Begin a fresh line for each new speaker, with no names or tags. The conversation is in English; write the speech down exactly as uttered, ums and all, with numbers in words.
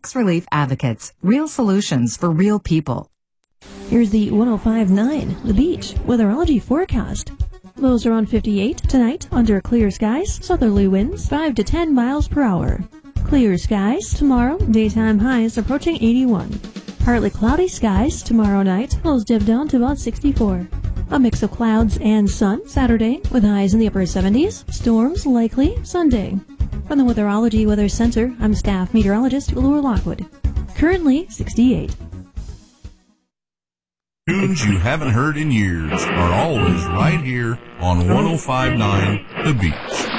Tax Relief Advocates. Real solutions for real people.
Here's the one oh five point nine The Beach weatherology forecast. Lows around fifty-eight tonight under clear skies. Southerly winds five to ten miles per hour. Clear skies tomorrow. Daytime highs approaching eighty-one. Partly cloudy skies tomorrow night. Lows dip down to about sixty-four. A mix of clouds and sun Saturday with highs in the upper seventies. Storms likely Sunday. From the Weatherology Weather Center, I'm staff meteorologist Laura Lockwood. Currently sixty-eight.
Tunes you haven't heard in years are always right here on one oh five point nine The Beach.